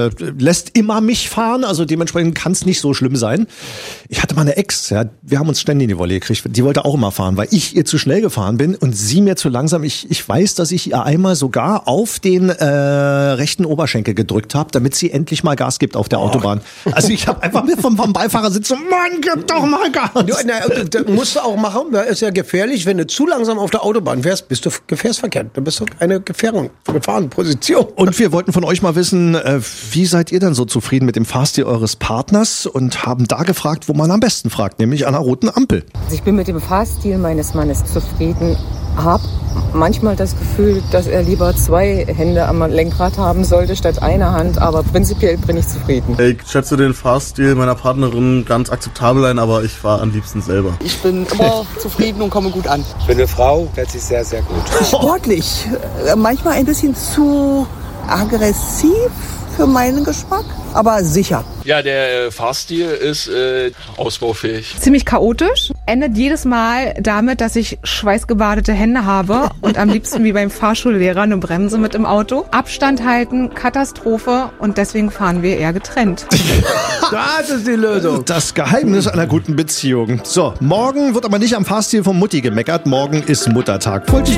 lässt immer mich fahren, also dementsprechend kann es nicht so schlimm sein. Ich hatte mal eine Ex, ja, wir haben uns ständig in die Wolle gekriegt, die wollte auch immer fahren, weil ich ihr zu schnell gefahren bin und sie mir zu langsam. Ich weiß, dass ich ihr einmal sogar auf den rechten Oberschenkel gedrückt habe, damit sie endlich mal Gas gibt auf der Autobahn. Also ich habe einfach mit vom Beifahrersitz so, Mann, gib doch mal Gas. Ja, das musst du auch machen, das ist ja gefährlich, wenn du zu langsam auf der Autobahn fährst, bist du gefährdsverkehrt, dann bist du eine Gefahrenposition. Und wir wollten von euch mal wissen, wie seid ihr denn so zufrieden mit dem Fahrstil eures Partners und haben da gefragt, wo man am besten fragt, nämlich an einer roten Ampel. Also ich bin mit dem Fahrstil meines Mannes zufrieden, habe manchmal das Gefühl, dass er lieber 2 Hände am Lenkrad haben sollte statt einer Hand, aber prinzipiell bin ich zufrieden. Ich schätze den Fahrstil meiner Partnerin ganz akzeptabel ein, aber ich fahre am liebsten selber. Ich bin immer zufrieden und komme gut an. Für eine Frau fährt sich sehr, sehr gut. Sportlich, manchmal ein bisschen zu aggressiv für meinen Geschmack, aber sicher. Ja, der Fahrstil ist ausbaufähig. Ziemlich chaotisch, endet jedes Mal damit, dass ich schweißgebadete Hände habe und am liebsten wie beim Fahrschullehrer eine Bremse mit im Auto. Abstand halten, Katastrophe und deswegen fahren wir eher getrennt. Das ist die Lösung. Das Geheimnis einer guten Beziehung. So, morgen wird aber nicht am Fahrstil von Mutti gemeckert, morgen ist Muttertag. Folgt